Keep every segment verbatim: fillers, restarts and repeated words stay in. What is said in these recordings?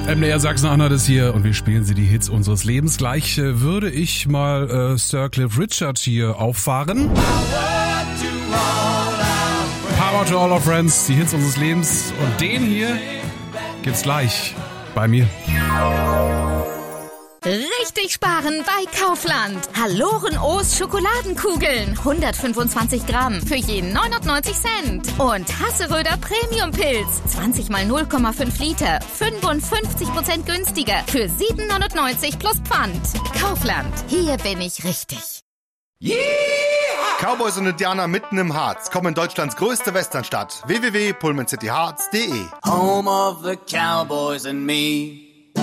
M D R Sachsen-Anhalt ist hier und wir spielen sie die Hits unseres Lebens. Gleich äh, würde ich mal äh, Sir Cliff Richard hier auffahren. Power to all our friends, die Hits unseres Lebens. Und den hier gibt's gleich bei mir. Richtig sparen bei Kaufland. Halloren O's Schokoladenkugeln. hundertfünfundzwanzig Gramm für jeden neunundneunzig Cent. Und Hasseröder Premium Pilz. zwanzig mal null Komma fünf Liter. fünfundfünfzig Prozent günstiger. Für sieben neunundneunzig plus Pfand. Kaufland. Hier bin ich richtig. Yeah! Cowboys und Indianer mitten im Harz kommen in Deutschlands größte Westernstadt. w w w punkt pullman city hearts punkt d e. Home of the Cowboys and me.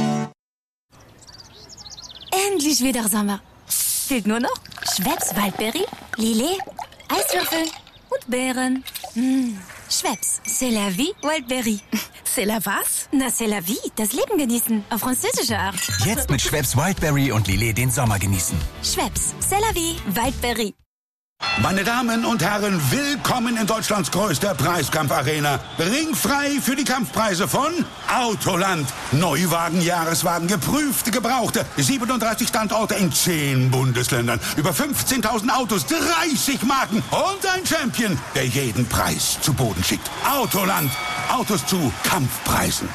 Endlich wieder Sommer. Fehlt nur noch Schweppes Waldberry, Lillet, Eiswürfel und Beeren. Mmh. Schweppes, c'est la vie, Waldberry. C'est la was? Na, c'est la vie, das Leben genießen, auf französische Art. Jetzt mit Schweppes Wildberry und Lillet den Sommer genießen. Schweppes, c'est la vie, Waldberry. Meine Damen und Herren, willkommen in Deutschlands größter Preiskampfarena. Ringfrei für die Kampfpreise von Autoland. Neuwagen, Jahreswagen, geprüfte, gebrauchte. siebenunddreißig Standorte in zehn Bundesländern. Über fünfzehntausend Autos, dreißig Marken und ein Champion, der jeden Preis zu Boden schickt. Autoland. Autos zu Kampfpreisen.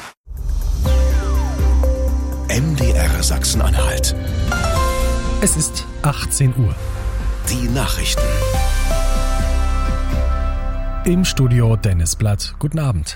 M D R Sachsen-Anhalt. Es ist achtzehn Uhr. Die Nachrichten. Im Studio Dennis Blatt. Guten Abend.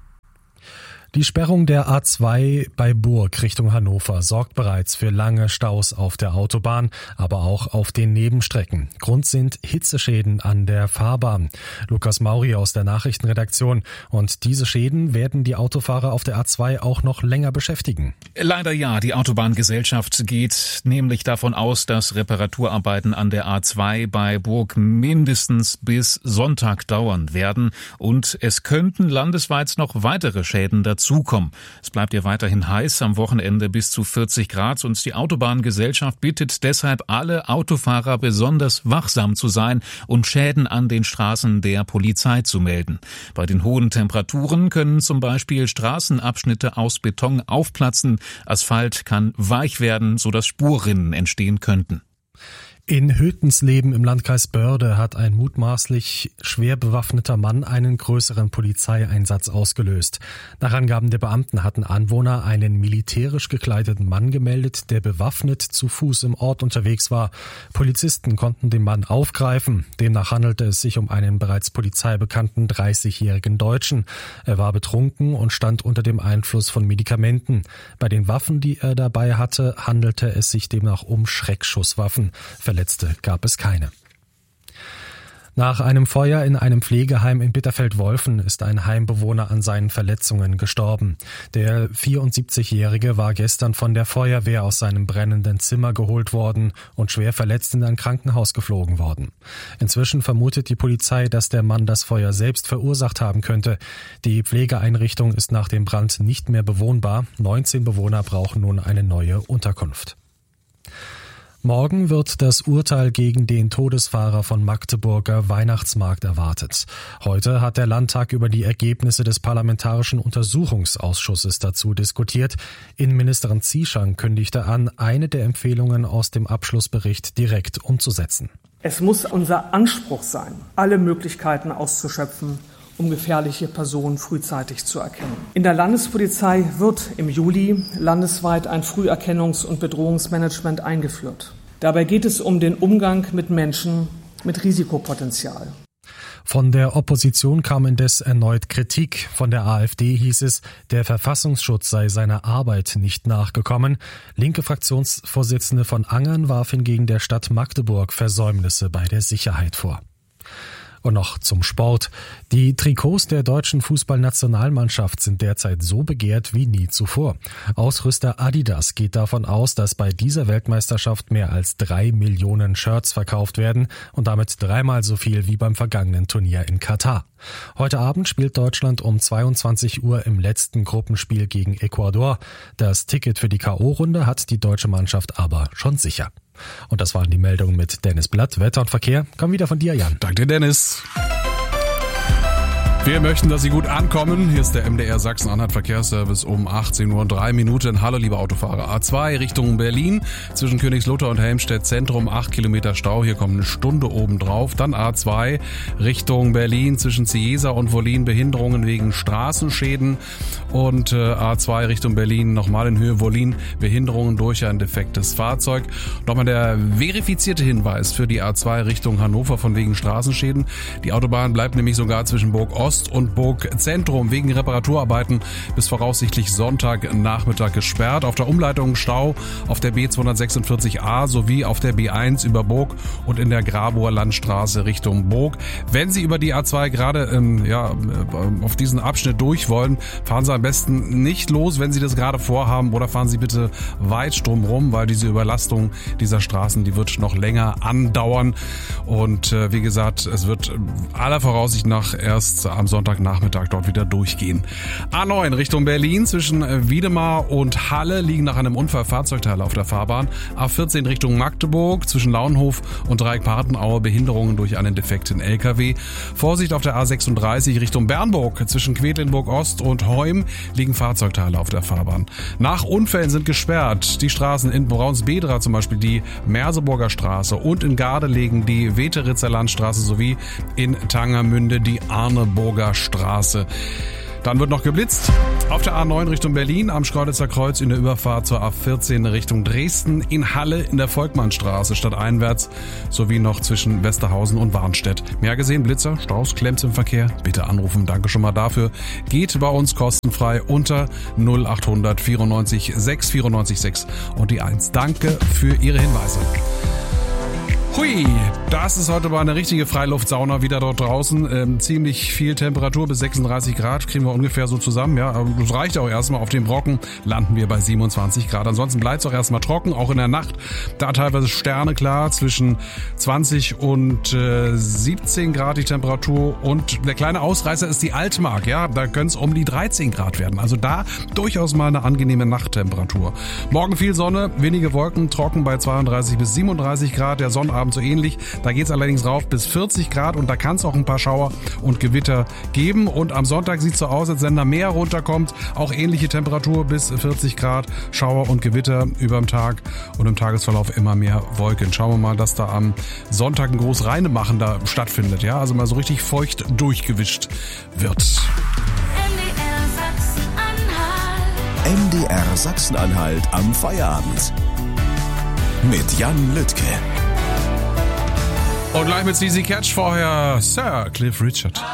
Die Sperrung der A zwei bei Burg Richtung Hannover sorgt bereits für lange Staus auf der Autobahn, aber auch auf den Nebenstrecken. Grund sind Hitzeschäden an der Fahrbahn. Lukas Mauri aus der Nachrichtenredaktion. Und diese Schäden werden die Autofahrer auf der A zwei auch noch länger beschäftigen. Leider ja. Die Autobahngesellschaft geht nämlich davon aus, dass Reparaturarbeiten an der A zwei bei Burg mindestens bis Sonntag dauern werden. Und es könnten landesweit noch weitere Schäden dazu zukommen. Es bleibt ihr weiterhin heiß, am Wochenende bis zu vierzig Grad und die Autobahngesellschaft bittet deshalb alle Autofahrer besonders wachsam zu sein und Schäden an den Straßen der Polizei zu melden. Bei den hohen Temperaturen können zum Beispiel Straßenabschnitte aus Beton aufplatzen, Asphalt kann weich werden, sodass Spurrinnen entstehen könnten. In Hötensleben im Landkreis Börde hat ein mutmaßlich schwer bewaffneter Mann einen größeren Polizeieinsatz ausgelöst. Nach Angaben der Beamten hatten Anwohner einen militärisch gekleideten Mann gemeldet, der bewaffnet zu Fuß im Ort unterwegs war. Polizisten konnten den Mann aufgreifen. Demnach handelte es sich um einen bereits polizeibekannten dreißigjährigen Deutschen. Er war betrunken und stand unter dem Einfluss von Medikamenten. Bei den Waffen, die er dabei hatte, handelte es sich demnach um Schreckschusswaffen. Verletzte gab es keine. Nach einem Feuer in einem Pflegeheim in Bitterfeld-Wolfen ist ein Heimbewohner an seinen Verletzungen gestorben. Der vierundsiebzigjährige war gestern von der Feuerwehr aus seinem brennenden Zimmer geholt worden und schwer verletzt in ein Krankenhaus geflogen worden. Inzwischen vermutet die Polizei, dass der Mann das Feuer selbst verursacht haben könnte. Die Pflegeeinrichtung ist nach dem Brand nicht mehr bewohnbar. neunzehn Bewohner brauchen nun eine neue Unterkunft. Morgen wird das Urteil gegen den Todesfahrer von Magdeburger Weihnachtsmarkt erwartet. Heute hat der Landtag über die Ergebnisse des Parlamentarischen Untersuchungsausschusses dazu diskutiert. Innenministerin Zieschang kündigte an, eine der Empfehlungen aus dem Abschlussbericht direkt umzusetzen. Es muss unser Anspruch sein, alle Möglichkeiten auszuschöpfen, um gefährliche Personen frühzeitig zu erkennen. In der Landespolizei wird im Juli landesweit ein Früherkennungs- und Bedrohungsmanagement eingeführt. Dabei geht es um den Umgang mit Menschen mit Risikopotenzial. Von der Opposition kam indes erneut Kritik. Von der AfD hieß es, der Verfassungsschutz sei seiner Arbeit nicht nachgekommen. Linke Fraktionsvorsitzende von Angern warf hingegen der Stadt Magdeburg Versäumnisse bei der Sicherheit vor. Und noch zum Sport. Die Trikots der deutschen Fußballnationalmannschaft sind derzeit so begehrt wie nie zuvor. Ausrüster Adidas geht davon aus, dass bei dieser Weltmeisterschaft mehr als drei Millionen Shirts verkauft werden und damit dreimal so viel wie beim vergangenen Turnier in Katar. Heute Abend spielt Deutschland um zweiundzwanzig Uhr im letzten Gruppenspiel gegen Ecuador. Das Ticket für die K O-Runde hat die deutsche Mannschaft aber schon sicher. Und das waren die Meldungen mit Dennis Blatt. Wetter und Verkehr kommen wieder von dir, Jan. Danke dir, Dennis. Wir möchten, dass Sie gut ankommen. Hier ist der M D R Sachsen-Anhalt Verkehrsservice um achtzehn Uhr und drei Minuten. Hallo liebe Autofahrer. A zwei Richtung Berlin zwischen Königslutter und Helmstedt Zentrum, acht Kilometer Stau. Hier kommt eine Stunde oben drauf. Dann A zwei Richtung Berlin zwischen Cieza und Wollin, Behinderungen wegen Straßenschäden. Und äh, A zwei Richtung Berlin nochmal in Höhe Wollin, Behinderungen durch ein defektes Fahrzeug. Nochmal der verifizierte Hinweis für die A zwei Richtung Hannover von wegen Straßenschäden. Die Autobahn bleibt nämlich sogar zwischen Burg Ost und Burg Zentrum wegen Reparaturarbeiten bis voraussichtlich Sonntagnachmittag gesperrt. Auf der Umleitung Stau auf der B zweihundertsechsundvierzig A sowie auf der B eins über Burg und in der Grabower Landstraße Richtung Burg. Wenn Sie über die A zwei gerade ähm, ja, auf diesen Abschnitt durch wollen, fahren Sie am besten nicht los, wenn Sie das gerade vorhaben, oder fahren Sie bitte weit drumherum, weil diese Überlastung dieser Straßen, die wird noch länger andauern. Und äh, wie gesagt, es wird aller Voraussicht nach erst am Sonntagnachmittag dort wieder durchgehen. A neun Richtung Berlin zwischen Wiedemar und Halle liegen nach einem Unfall Fahrzeugteile auf der Fahrbahn. A vierzehn Richtung Magdeburg zwischen Lauenhof und Dreieck-Partenaue, Behinderungen durch einen defekten L K W. Vorsicht auf der A sechsunddreißig Richtung Bernburg zwischen Quedlinburg Ost und Heum liegen Fahrzeugteile auf der Fahrbahn. Nach Unfällen sind gesperrt die Straßen in Braunsbedra, zum Beispiel die Merseburger Straße, und in Gardelegen die Weteritzer Landstraße sowie in Tangermünde die Arneburger Straße. Dann wird noch geblitzt auf der A neun Richtung Berlin am Schkeuditzer Kreuz in der Überfahrt zur A vierzehn Richtung Dresden, in Halle in der Volkmannstraße stadteinwärts sowie noch zwischen Westerhausen und Warnstedt. Mehr gesehen, Blitzer, Staus, Klemms im Verkehr? Bitte anrufen, danke schon mal dafür. Geht bei uns kostenfrei unter null achthundert vierundneunzig sechs vierundneunzig sechs und die eins. Danke für Ihre Hinweise. Hui, das ist heute mal eine richtige Freiluftsauna wieder dort draußen. Ähm, ziemlich viel Temperatur, bis sechsunddreißig Grad kriegen wir ungefähr so zusammen. Ja, aber das reicht auch erstmal. Auf dem Brocken landen wir bei siebenundzwanzig Grad. Ansonsten bleibt es auch erstmal trocken, auch in der Nacht. Da teilweise sterneklar, zwischen zwanzig und äh, siebzehn Grad die Temperatur. Und der kleine Ausreißer ist die Altmark. Ja, da können es um die dreizehn Grad werden. Also da durchaus mal eine angenehme Nachttemperatur. Morgen viel Sonne, wenige Wolken, trocken bei zweiunddreißig bis siebenunddreißig Grad. Der Sonnabend so ähnlich. Da geht es allerdings rauf bis vierzig Grad und da kann es auch ein paar Schauer und Gewitter geben. Und am Sonntag sieht es so aus, als wenn da mehr runterkommt. Auch ähnliche Temperatur bis vierzig Grad, Schauer und Gewitter über dem Tag und im Tagesverlauf immer mehr Wolken. Schauen wir mal, dass da am Sonntag ein groß Reinemachen da stattfindet. Ja, also mal so richtig feucht durchgewischt wird. M D R Sachsen-Anhalt am Feierabend. Mit Jan Lüttke. Und gleich mit Sleazy Catch, vorher Sir Cliff Richard.